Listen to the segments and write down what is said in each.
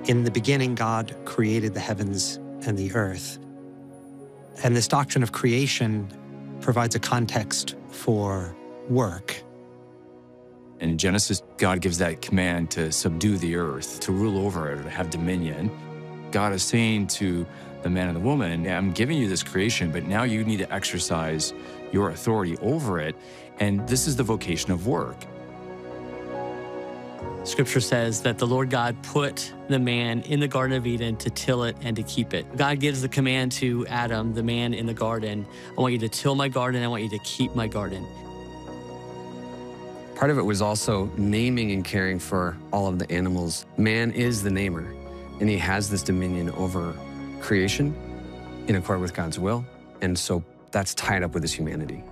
In the beginning, God created the heavens and the earth. And this doctrine of creation provides a context for work. In Genesis, God gives that command to subdue the earth, to rule over it, or to have dominion. God is saying to the man and the woman, I'm giving you this creation, but now you need to exercise your authority over it. And this is the vocation of work. Scripture says that the Lord God put the man in the Garden of Eden to till it and to keep it. God gives the command to Adam, the man in the garden, I want you to till my garden, I want you to keep my garden. Part of it was also naming and caring for all of the animals. Man is the namer, and he has this dominion over creation in accord with God's will. And so that's tied up with his humanity.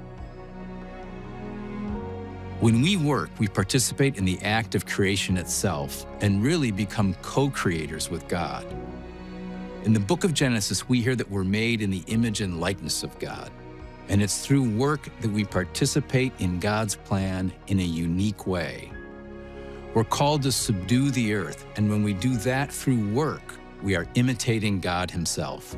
When we work, we participate in the act of creation itself and really become co-creators with God. In the book of Genesis, we hear that we're made in the image and likeness of God. And it's through work that we participate in God's plan in a unique way. We're called to subdue the earth, and when we do that through work, we are imitating God himself.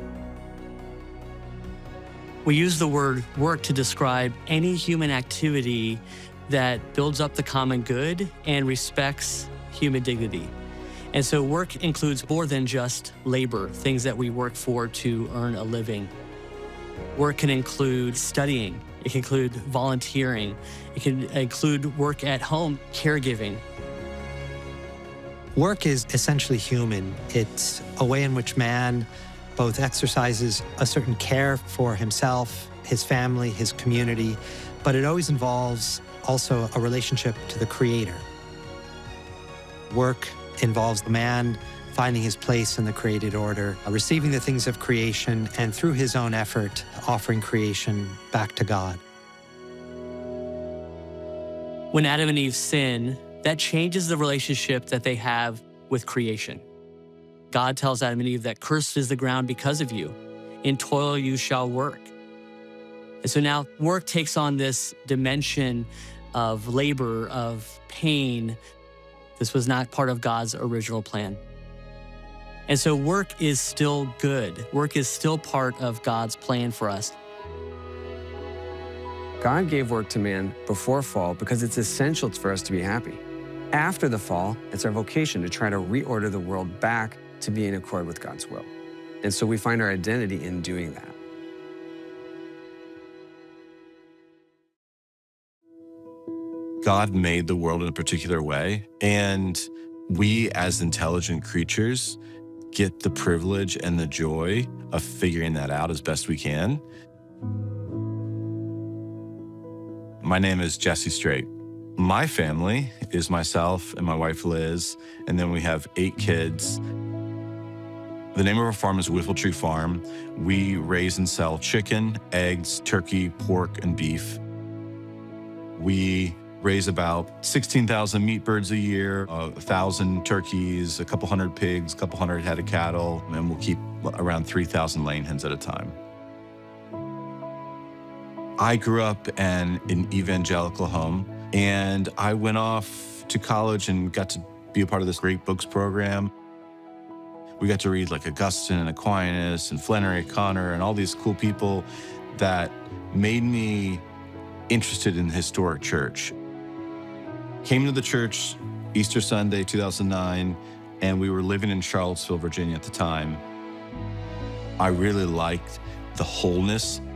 We use the word work to describe any human activity that builds up the common good and respects human dignity. And so work includes more than just labor, things that we work for to earn a living. Work can include studying, it can include volunteering, it can include work at home, caregiving. Work is essentially human. It's a way in which man both exercises a certain care for himself, his family, his community, but it always involves also a relationship to the Creator. Work involves the man finding his place in the created order, receiving the things of creation, and through his own effort, offering creation back to God. When Adam and Eve sin, that changes the relationship that they have with creation. God tells Adam and Eve that cursed is the ground because of you. In toil you shall work. And so now work takes on this dimension of labor, of pain. This was not part of God's original plan. And so work is still good. Work is still part of God's plan for us. God gave work to man before fall because it's essential for us to be happy. After the fall, it's our vocation to try to reorder the world back to be in accord with God's will. And so we find our identity in doing that. God made the world in a particular way, and we as intelligent creatures get the privilege and the joy of figuring that out as best we can. My name is Jesse Straight. My family is myself and my wife Liz, and then we have 8 kids. The name of our farm is Whiffletree Farm. We raise and sell chicken, eggs, turkey, pork, and beef. We raise about 16,000 meat birds a year, 1,000 turkeys, a couple hundred pigs, a couple hundred head of cattle, and we'll keep around 3,000 laying hens at a time. I grew up in an evangelical home, and I went off to college and got to be a part of this great books program. We got to read like Augustine and Aquinas and Flannery O'Connor and all these cool people that made me interested in the historic church. Came to the church Easter Sunday, 2009, and we were living in Charlottesville, Virginia at the time. I really liked the wholeness